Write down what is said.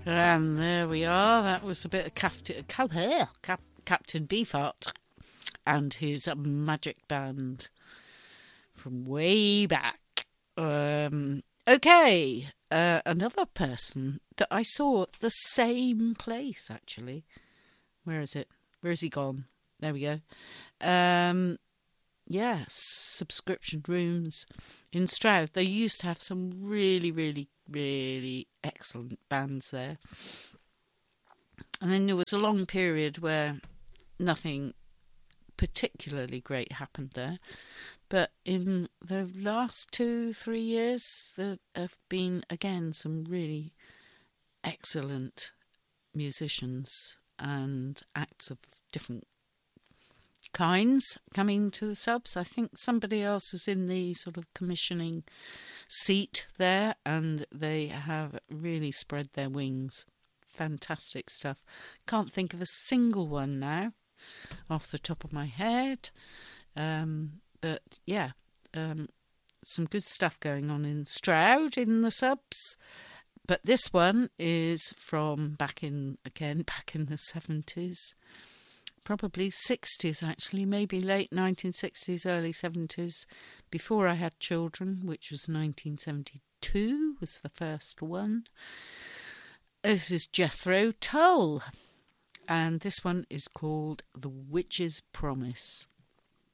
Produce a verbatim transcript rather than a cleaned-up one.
And there we are. That was a bit of Captain, Cap, Captain Beefheart and his magic band from way back. Um, okay, uh, another person that I saw at the same place, actually. Where is it? Where is he gone? There we go. Um, yes, Subscription Rooms in Stroud. They used to have some really, really, really excellent bands there. And then there was a long period where nothing particularly great happened there. But in the last two, three years, there have been, again, some really excellent musicians and acts of different kinds coming to the subs. I think somebody else is in the sort of commissioning seat there, and they have really spread their wings. Fantastic stuff. Can't think of a single one now off the top of my head. Um, but yeah, um, some good stuff going on in Stroud in the subs. But this one is from back in, again, back in the seventies. Probably sixties, actually, maybe late nineteen sixties, early seventies, before I had children, which was nineteen seventy-two, was the first one. This is Jethro Tull, and this one is called The Witch's Promise.